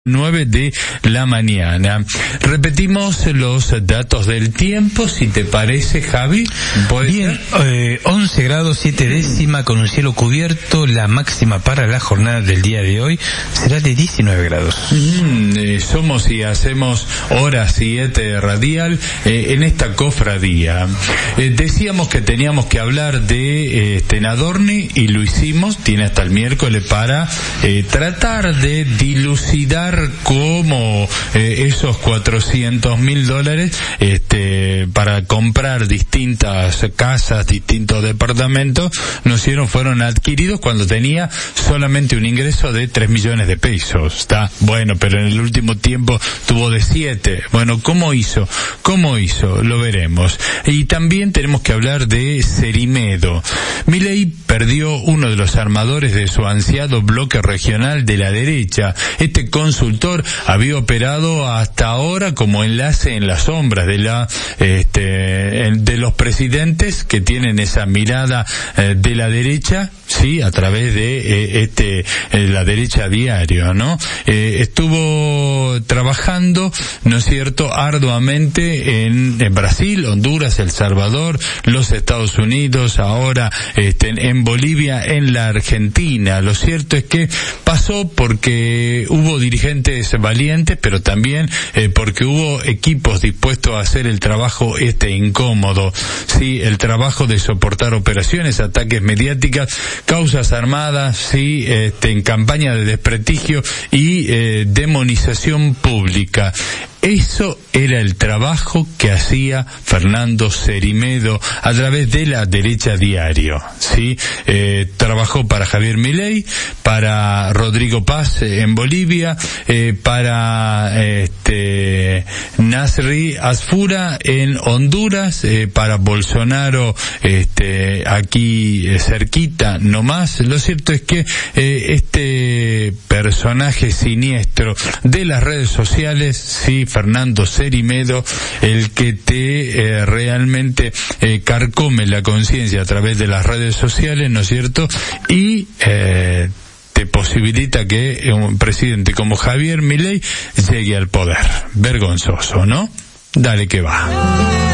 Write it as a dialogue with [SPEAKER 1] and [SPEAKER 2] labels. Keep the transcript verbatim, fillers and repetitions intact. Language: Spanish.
[SPEAKER 1] nueve de la mañana. Repetimos los datos del tiempo, si te parece, Javi.
[SPEAKER 2] Bien, eh, once grados siete décima con un cielo cubierto. La máxima para la jornada del día de hoy será de diecinueve grados.
[SPEAKER 1] Mm, eh, somos y hacemos hora siete radial eh, en esta cofradía. Eh, decíamos que teníamos que hablar de eh, Tenadorni y lo hicimos. Tiene hasta el miércoles para eh, tratar de dilucidar cómo eh, esos cuatrocientos mil dólares este, para comprar distintas casas, distintos departamentos, no hicieron, fueron adquiridos cuando tenía solamente un ingreso de tres millones de pesos. Está bueno, pero en el último tiempo tuvo de siete. Bueno, ¿cómo hizo? ¿Cómo hizo? Lo veremos. Y también tenemos que hablar de Cerimedo. Milei perdió uno de los armadores de su ansiado bloque regional de la derecha. Este consultor había operado hasta ahora como enlace en las sombras de la este de los presidentes que tienen esa mirada eh, de la derecha, sí, a través de eh, este eh, la derecha diario, ¿no? Eh, estuvo trabajando, ¿no es cierto?, arduamente en, en Brasil, Honduras, El Salvador, los Estados Unidos, ahora este, en Bolivia, en la Argentina. Lo cierto es que pasó porque hubo dirigentes valientes, pero también eh, porque hubo equipos dispuestos a hacer el trabajo este incómodo, sí, el trabajo de soportar operaciones, ataques mediáticas, causas armadas, sí, este, en campaña de desprestigio y eh, demonización pública. Eso era el trabajo que hacía Fernando Cerimedo a través de la derecha diario, ¿sí? Eh, trabajó para Javier Milei, para Rodrigo Paz eh, en Bolivia, eh, para este Nasri Asfura en Honduras, eh, para Bolsonaro este aquí eh, cerquita nomás. Lo cierto es que eh, este personaje siniestro de las redes sociales, sí, Fernando Cerimedo, el que te eh, realmente eh, carcome la conciencia a través de las redes sociales, ¿no es cierto? Y eh, te posibilita que un presidente como Javier Milei llegue al poder. Vergonzoso, ¿no? Dale que va.